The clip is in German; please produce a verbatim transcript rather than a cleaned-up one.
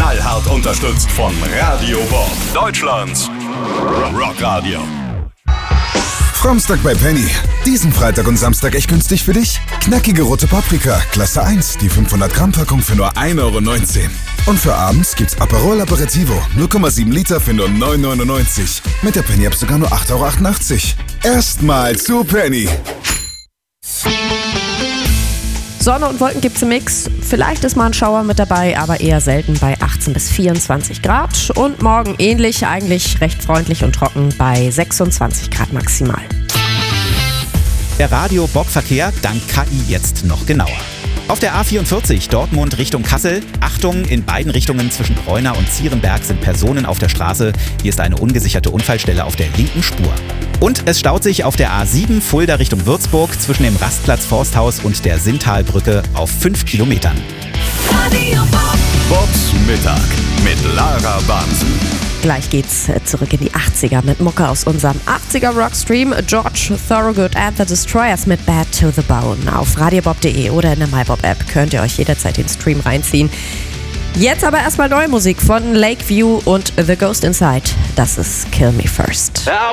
Knallhart unterstützt von Radio Bob, Deutschlands Rockradio. Framstag bei Penny. Diesen Freitag und Samstag echt günstig für dich? Knackige rote Paprika, Klasse eins, die fünfhundert Gramm Packung für nur ein Euro neunzehn. Und für abends gibt's Aperol Aperitivo, null Komma sieben Liter für nur neun Euro neunundneunzig. Mit der Penny-App sogar nur acht Euro achtundachtzig. Erstmal zu Penny. Sonne und Wolken gibt's im Mix. Vielleicht ist mal ein Schauer mit dabei, aber eher selten bei achtzehn bis vierundzwanzig Grad. Und morgen ähnlich, eigentlich recht freundlich und trocken bei sechsundzwanzig Grad maximal. Der Radio-Bob-Verkehr dank K I jetzt noch genauer. Auf der A vierundvierzig Dortmund Richtung Kassel. Achtung, in beiden Richtungen zwischen Preuna und Zierenberg sind Personen auf der Straße. Hier ist eine ungesicherte Unfallstelle auf der linken Spur. Und es staut sich auf der A sieben Fulda Richtung Würzburg zwischen dem Rastplatz Forsthaus und der Sinntalbrücke auf fünf Kilometern. Radio Bob. Bobs Mittag mit Lara Bansen. Gleich geht's zurück in die achtziger mit Mucke aus unserem achtziger Rockstream. George Thorogood and the Destroyers mit Bad to the Bone. Auf radiobob punkt de oder in der MyBob-App könnt ihr euch jederzeit den Stream reinziehen. Jetzt aber erstmal neue Musik von Lakeview und The Ghost Inside. Das ist Kill Me First. I'll